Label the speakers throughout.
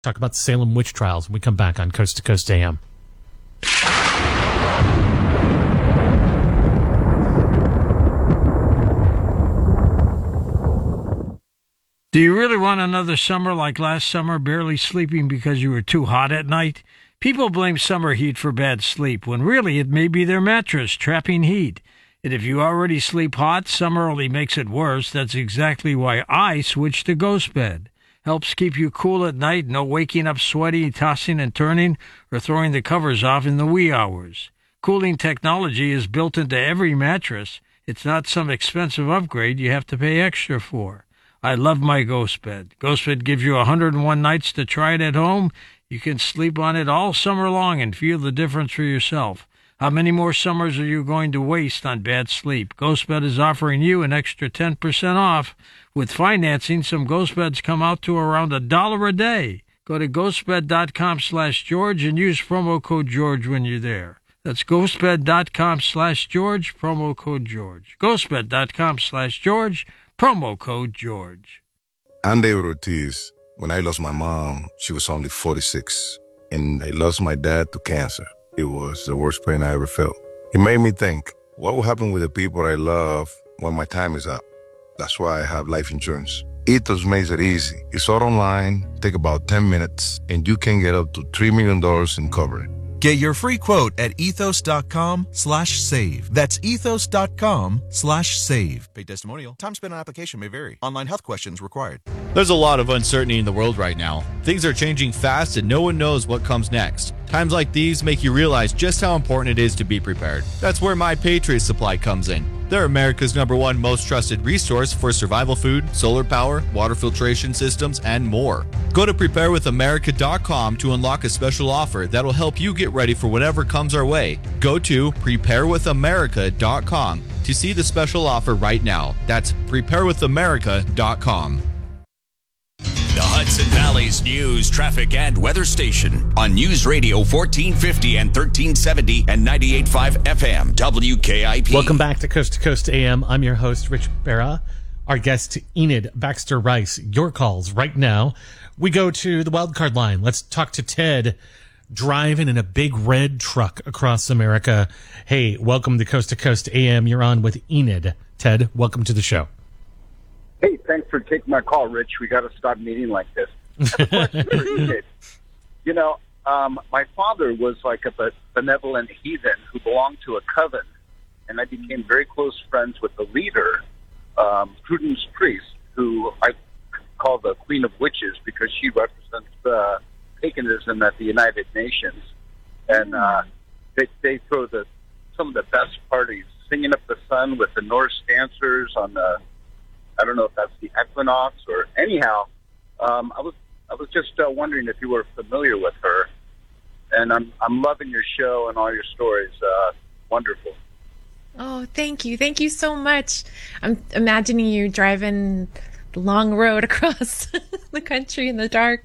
Speaker 1: Talk about the Salem witch trials when we come back on Coast to Coast AM.
Speaker 2: Do you really want another summer like last summer, barely sleeping because you were too hot at night? People blame summer heat for bad sleep, when really it may be their mattress trapping heat. And if you already sleep hot, summer only makes it worse. That's exactly why I switched to Ghost Bed. Helps keep you cool at night, no waking up sweaty, tossing and turning, or throwing the covers off in the wee hours. Cooling technology is built into every mattress. It's not some expensive upgrade you have to pay extra for. I love my Ghost Bed. Ghost Bed gives you 101 nights to try it at home. You can sleep on it all summer long and feel the difference for yourself. How many more summers are you going to waste on bad sleep? Ghost Bed is offering you an extra 10% off. With financing, some Ghost Beds come out to around $1 a day. Go to ghostbed.com/George and use promo code George when you're there. That's ghostbed.com/George, promo code George. ghostbed.com/George, promo code George.
Speaker 3: I'm David Ortiz. When I lost my mom, she was only 46. And I lost my dad to cancer. It was the worst pain I ever felt. It made me think, what will happen with the people I love when my time is up? That's why I have life insurance. Ethos makes it easy. It's all online, take about 10 minutes, and you can get up to $3 million in coverage.
Speaker 4: Get your free quote at ethos.com/save. That's ethos.com/save. Paid testimonial. Time spent on application may vary. Online health questions required.
Speaker 5: There's a lot of uncertainty in the world right now. Things are changing fast and no one knows what comes next. Times like these make you realize just how important it is to be prepared. That's where My Patriot Supply comes in. They're America's #1 most trusted resource for survival food, solar power, water filtration systems, and more. Go to preparewithamerica.com to unlock a special offer that'll help you get ready for whatever comes our way. Go to preparewithamerica.com to see the special offer right now. That's preparewithamerica.com.
Speaker 6: The Hudson Valley's news, traffic, and weather station on News Radio 1450 and 1370 and 98.5 FM WKIP.
Speaker 1: Welcome back to Coast AM. I'm your host, Rich Barra. Our guest, Enid Baxter Rice. Your calls right now. We go to the wildcard line. Let's talk to Ted, driving in a big red truck across America. Hey, welcome to Coast AM. You're on with Enid. Ted, welcome to the show.
Speaker 7: Hey, thanks for taking my call, Rich. We got to stop meeting like this. You know, my father was like a benevolent heathen who belonged to a coven, and I became very close friends with the leader, Prudence Priest, who I call the Queen of Witches because she represents paganism at the United Nations. And they throw some of the best parties, singing up the sun with the Norse dancers on the, I don't know if that's the equinox or anyhow. I was just wondering if you were familiar with her, and I'm loving your show and all your stories. Wonderful.
Speaker 8: Oh, thank you so much. I'm imagining you driving the long road across the country in the dark.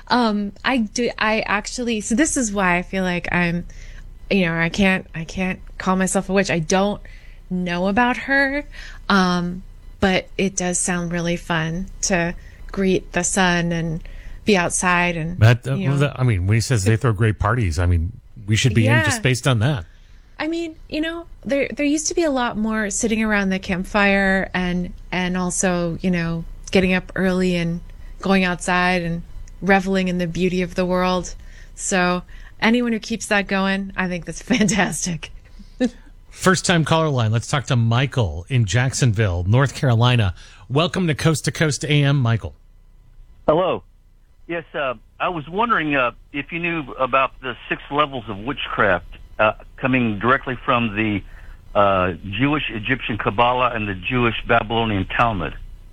Speaker 8: I actually. So this is why I feel like I'm. I can't call myself a witch. I don't know about her. But it does sound really fun to greet the sun and be outside. And
Speaker 1: when he says they throw great parties, we should be in just based on that.
Speaker 8: There used to be a lot more sitting around the campfire and also, getting up early and going outside and reveling in the beauty of the world. So anyone who keeps that going, I think that's fantastic.
Speaker 1: First time caller line. Let's talk to Michael in Jacksonville, North Carolina. Welcome to Coast AM, Michael.
Speaker 9: Hello. Yes, I was wondering if you knew about the 6 levels of witchcraft coming directly from the Jewish Egyptian Kabbalah and the Jewish Babylonian Talmud.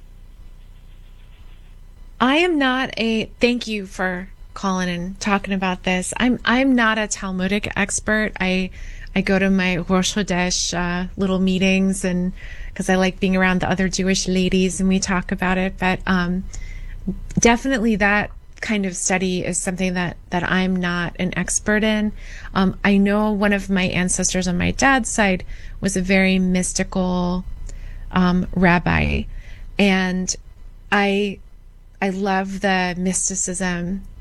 Speaker 8: I am not thank you for calling and talking about this. I'm not a Talmudic expert. I go to my Rosh Chodesh little meetings, and because I like being around the other Jewish ladies and we talk about it. But definitely that kind of study is something that I'm not an expert in. I know one of my ancestors on my dad's side was a very mystical rabbi, and I love the mysticism